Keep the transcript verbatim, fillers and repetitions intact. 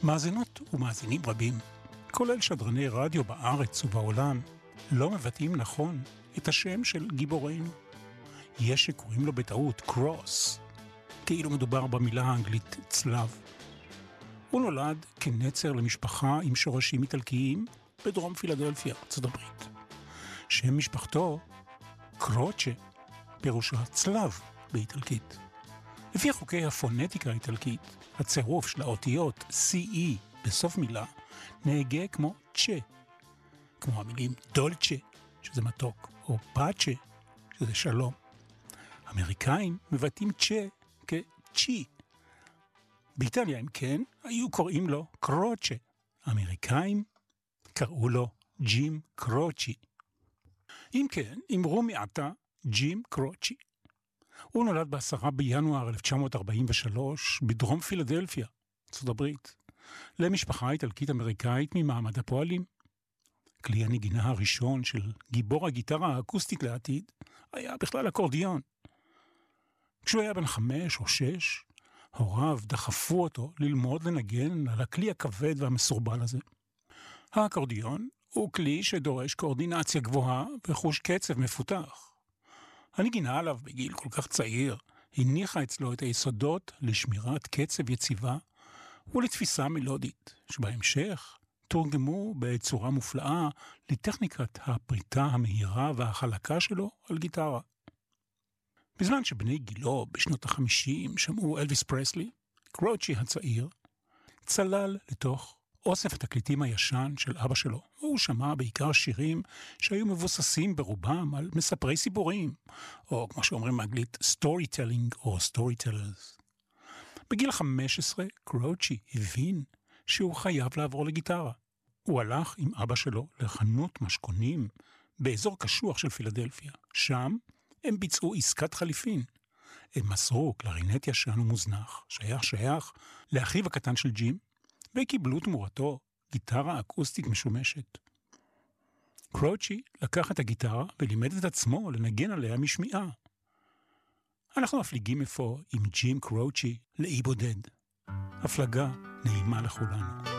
מאזינות ומאזינים רבים, כולל שדרני רדיו בארץ ובעולם, לא מבטאים נכון את השם של גיבורנו. יש שקוראים לו בטעות קרוס, כאילו מדובר במילה האנגלית צלב. הוא נולד כנצר למשפחה עם שורשים איטלקיים בדרום פילדלפיה, ארצות הברית. שם משפחתו קרוצ'ה, פירושו צלב באיטלקית. לפי חוקי הפונטיקה האיטלקית, הצירוף של האותיות סי-אי בסוף מילה נהגה כמו צ'ה, כמו המילים דולצ'ה, שזה מתוק, או פאצ'ה, שזה שלום. אמריקאים מבטאים צ'ה כצ'י. באיטליה, אם כן, היו קוראים לו קרוצ'ה. האמריקאים קראו לו ג'ים קרוצ'י. אם כן, אמרו מעתה ג'ים קרוצ'י. הוא נולד בעשרה בינואר אלף תשע מאות ארבעים ושלוש בדרום פילדלפיה, ארצות הברית, למשפחה איטלקית-אמריקאית ממעמד הפועלים. כלי הנגינה הראשון של גיבור הגיטרה האקוסטית לעתיד היה בכלל אקורדיון. כשהוא היה בן חמש או שש, הוריו דחפו אותו ללמוד לנגן על הכלי הכבד והמסורבל הזה. האקורדיון הוא כלי שדורש קואורדינציה גבוהה וחוש קצב מפותח. הנגינה עליו בגיל כל כך צעיר הניחה אצלו את היסודות לשמירת קצב יציבה ולתפיסה מלודית, שבהמשך תורגמו בצורה מופלאה לטכניקת הפריטה המהירה והחלקה שלו על גיטרה. בזמן שבני גילו בשנות החמישים שמעו אלוויס פרסלי, קרוצ'י הצעיר צלל לתוך אוסף התקליטים הישן של אבא שלו. הוא שמע בעיקר שירים שהיו מבוססים ברובם על מספרי סיפורים, או כמו שאומרים באנגלית, storytelling או storytellers. בגיל חמש עשרה, קרוצ'י הבין שהוא חייב לעבור לגיטרה. הוא הלך עם אבא שלו לחנות משכונים באזור קשוח של פילדלפיה. שם הם ביצעו עסקת חליפין. הם מסרו קלרינט ישן ומוזנח, שייך שייך לאחיו הקטן של ג'ים, וקיבלו תמורתו גיטרה אקוסטית משומשת. קרוצ'י לקח את הגיטרה ולימד את עצמו לנגן עליה משמיעה. אנחנו מפליגים אפוא עם ג'ים קרוצ'י לאי בודד. הפלגה נעימה לכולנו.